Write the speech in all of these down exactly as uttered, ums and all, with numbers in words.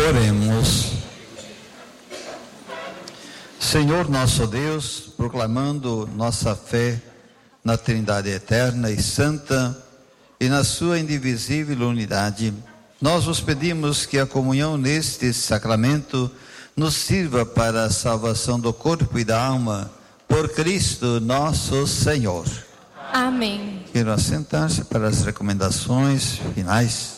Oremos. Senhor nosso Deus, proclamando nossa fé na Trindade eterna e santa e na sua indivisível unidade, nós vos pedimos que a comunhão neste sacramento nos sirva para a salvação do corpo e da alma, por Cristo nosso Senhor. Amém. Quero assentar-se para as recomendações finais.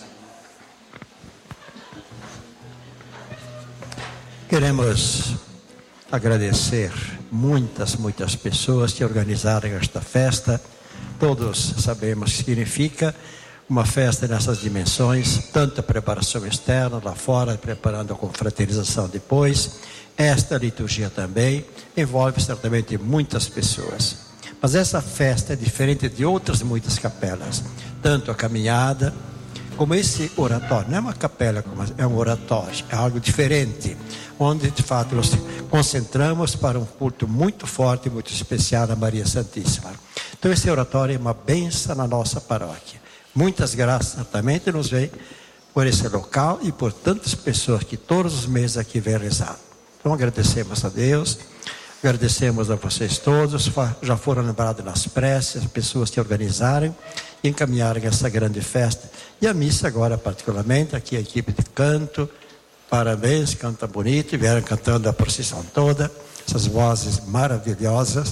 Queremos agradecer muitas, muitas pessoas que organizaram esta festa. Todos sabemos o que significa uma festa nessas dimensões, tanto a preparação externa lá fora, preparando a confraternização depois. Esta liturgia também envolve certamente muitas pessoas. Mas essa festa é diferente de outras muitas capelas, tanto a caminhada como esse oratório. Não é uma capela, é um oratório, é algo diferente, onde de fato nos concentramos para um culto muito forte e muito especial a Maria Santíssima. Então esse oratório é uma bênção na nossa paróquia. Muitas graças certamente nos vêm por esse local e por tantas pessoas que todos os meses aqui vêm rezar. Então agradecemos a Deus, agradecemos a vocês todos, já foram lembrados nas preces, as pessoas que organizaram e encaminharam essa grande festa. E a missa agora particularmente, aqui a equipe de canto, parabéns, canta bonito, e vieram cantando a procissão toda, essas vozes maravilhosas,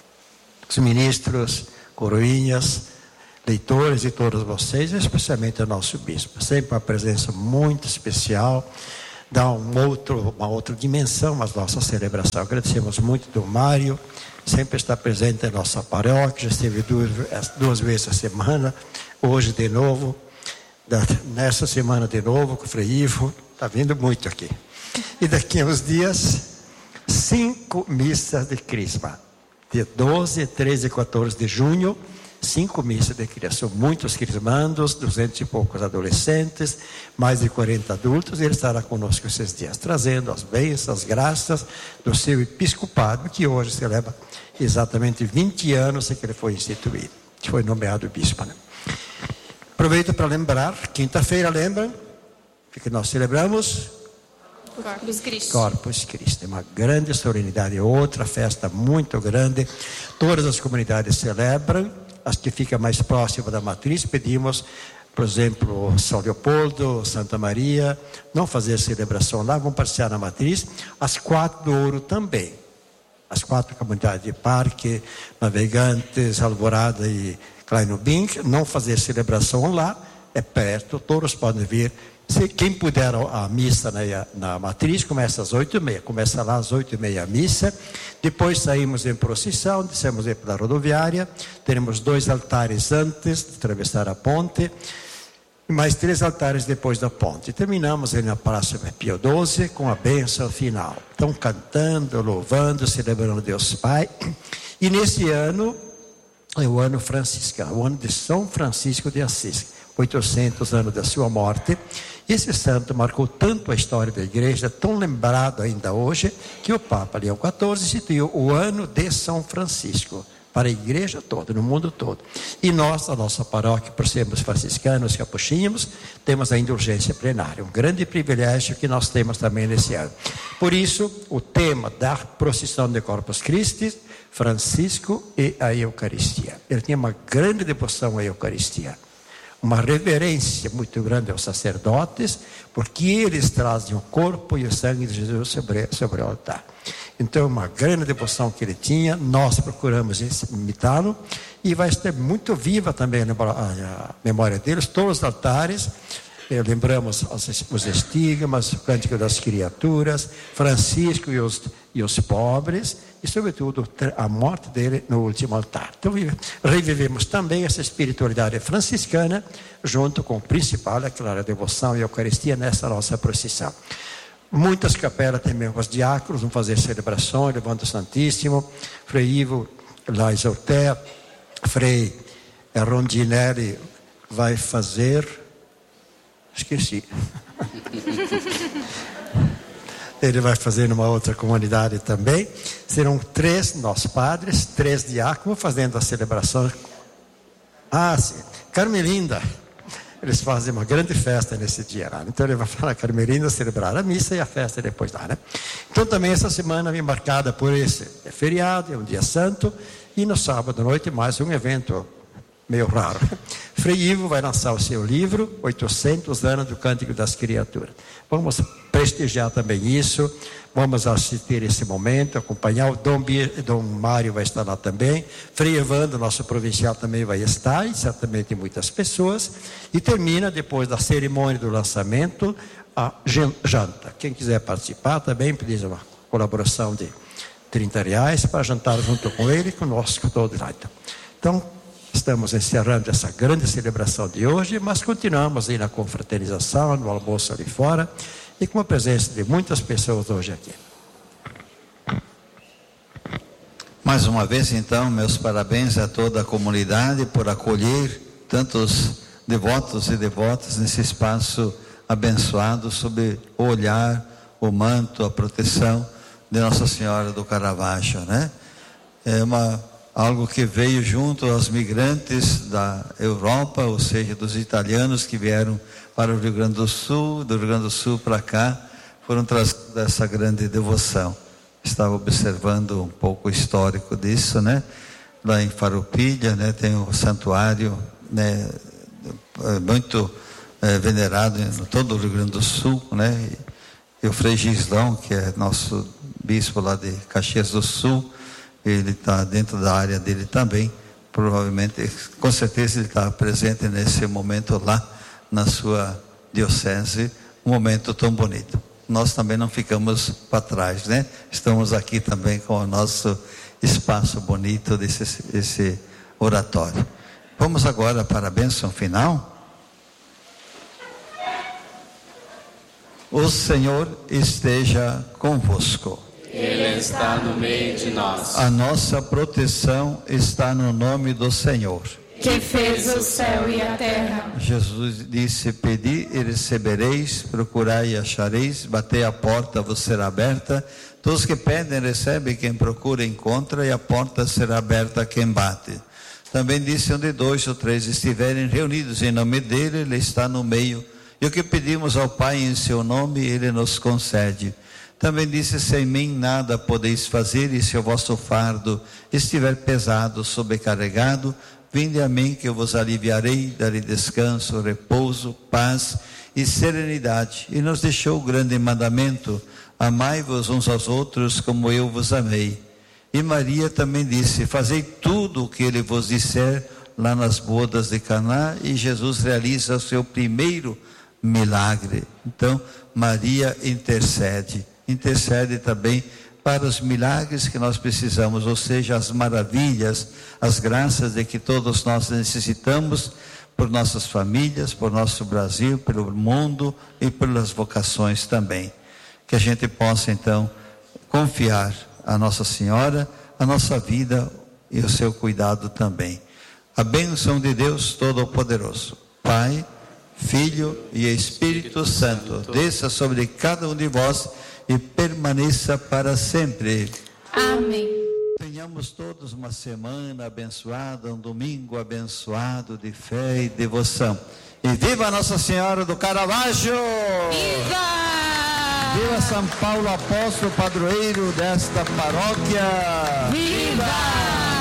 os ministros, coroinhas, leitores e todos vocês, especialmente o nosso bispo, sempre uma presença muito especial, dá um outro, uma outra dimensão à nossa celebração. Agradecemos muito do Mário, sempre está presente em nossa paróquia, já esteve duas, duas vezes a semana, hoje de novo, da, nessa semana de novo com o Frei Ivo, está vindo muito aqui. E daqui a uns dias, cinco missas de Crisma, dia doze, treze e quatorze de junho, cinco missas de criança. São muitos crismandos, duzentos e poucos adolescentes, mais de quarenta adultos, e ele estará conosco esses dias, trazendo as bênçãos, as graças do seu episcopado, que hoje celebra exatamente vinte anos que ele foi instituído, que foi nomeado bispo, né? Aproveito para lembrar, quinta-feira, lembram, que nós celebramos Corpus Christi. Corpus Christi, uma grande solenidade, outra festa muito grande, todas as comunidades celebram, as que ficam mais próximas da matriz, pedimos, por exemplo, São Leopoldo, Santa Maria, não fazer celebração lá, vão passear na matriz, as quatro do Ouro também, as quatro comunidades de Parque, Navegantes, Alvorada e Kleinobing, não fazer celebração lá, é perto, todos podem vir. Se quem puder a missa na, na matriz, começa às oito e meia, começa lá às oito e meia a missa, depois saímos em procissão, descemos pela rodoviária, teremos dois altares antes de atravessar a ponte, e mais três altares depois da ponte. Terminamos aí na Praça Pio doze com a bênção final. Então cantando, louvando, celebrando Deus Pai. E nesse ano, é o ano franciscano, o ano de São Francisco de Assis, oitocentos anos da sua morte. Esse santo marcou tanto a história da igreja, tão lembrado ainda hoje, que o Papa Leão quatorze instituiu o ano de São Francisco, para a igreja toda, no mundo todo. E nós, a nossa paróquia, por sermos franciscanos, capuchinhos, temos a indulgência plenária, um grande privilégio que nós temos também nesse ano. Por isso, o tema da procissão de Corpus Christi, Francisco e a Eucaristia. Ele tinha uma grande devoção à Eucaristia, uma reverência muito grande aos sacerdotes, porque eles trazem o corpo e o sangue de Jesus sobre, sobre o altar. Então, uma grande devoção que ele tinha, nós procuramos imitá-lo, e vai estar muito viva também a memória deles, todos os altares, eh, lembramos os, os estigmas, o cântico das criaturas, Francisco e os, e os pobres, e sobretudo a morte dele no último altar. Então revivemos também essa espiritualidade franciscana, junto com o principal, aquela devoção e a Eucaristia nessa nossa procissão. Muitas capelas também, os diáconos vão fazer celebrações, levando o Santíssimo, Frei Ivo lá em Zortea, Frei Rondinelli vai fazer, esqueci, ele vai fazer numa outra comunidade também. Serão três, nós padres, três diáconos fazendo a celebração. Ah, sim, Carmelinda, eles fazem uma grande festa nesse dia lá. Então ele vai para a Carmelina celebrar a missa e a festa depois lá, né? Então também essa semana vem marcada por esse é feriado, é um dia santo, e no sábado à noite mais um evento meio raro. Frei Ivo vai lançar o seu livro, oitocentos anos do Cântico das Criaturas. Vamos prestigiar também isso, vamos assistir esse momento, acompanhar. O Dom, Dom Mário vai estar lá também, Frei Evandro, nosso provincial, também vai estar, e certamente muitas pessoas. E termina, depois da cerimônia do lançamento, a janta. Quem quiser participar também precisa uma colaboração de trinta reais para jantar junto com ele e conosco todos lá. Então, estamos encerrando essa grande celebração de hoje, mas continuamos aí na confraternização, no almoço ali fora, e com a presença de muitas pessoas hoje aqui. Mais uma vez, então, meus parabéns a toda a comunidade por acolher tantos devotos e devotas nesse espaço abençoado, sob o olhar, o manto, a proteção de Nossa Senhora do Caravaggio, né? É uma, algo que veio junto aos migrantes da Europa, ou seja, dos italianos que vieram para o Rio Grande do Sul, do Rio Grande do Sul para cá, foram trazidos essa grande devoção. Estava observando um pouco o histórico disso, né? Lá em Farroupilha, né, tem o santuário, né, muito é, venerado em todo o Rio Grande do Sul, né? E o Frei Gislão, que é nosso bispo lá de Caxias do Sul, ele está dentro da área dele também, provavelmente, com certeza ele está presente nesse momento lá na sua diocese, um momento tão bonito. Nós também não ficamos para trás, né? Estamos aqui também com o nosso espaço bonito desse esse oratório. Vamos agora para a bênção final. O Senhor esteja convosco. Ele está no meio de nós. A nossa proteção está no nome do Senhor, que fez o céu e a terra. Jesus disse: pedi e recebereis, procurai e achareis, batei a porta, vos será aberta. Todos que pedem recebem, quem procura encontra, e a porta será aberta a quem bate. Também disse: onde dois ou três estiverem reunidos em nome dele, ele está no meio. E o que pedimos ao Pai em seu nome, ele nos concede. Também disse: sem mim nada podeis fazer, e se o vosso fardo estiver pesado, sobrecarregado, vinde a mim que eu vos aliviarei, darei descanso, repouso, paz e serenidade. E nos deixou o grande mandamento: amai-vos uns aos outros como eu vos amei. E Maria também disse: fazei tudo o que ele vos disser, lá nas bodas de Caná. E Jesus realiza o seu primeiro milagre. Então Maria intercede, intercede também para os milagres que nós precisamos, ou seja, as maravilhas, as graças de que todos nós necessitamos, por nossas famílias, por nosso Brasil, pelo mundo e pelas vocações também. Que a gente possa então confiar a Nossa Senhora, a nossa vida e o seu cuidado também. A bênção de Deus Todo-Poderoso, Pai, Filho e Espírito Santo, desça sobre cada um de vós e permaneça para sempre. Amém. Tenhamos todos uma semana abençoada, um domingo abençoado de fé e devoção. E viva Nossa Senhora do Caravaggio! Viva! Viva São Paulo Apóstolo, padroeiro desta paróquia! Viva!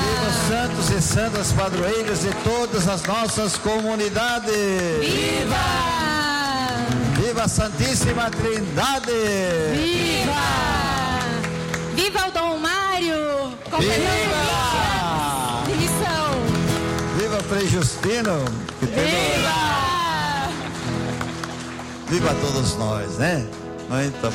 Santos e santas padroeiras de todas as nossas comunidades. Viva! Viva a Santíssima Trindade! Viva! Viva o Dom Mário! Viva! De missão! Viva Frei Justino! Que Viva! Viva todos nós, né? Muito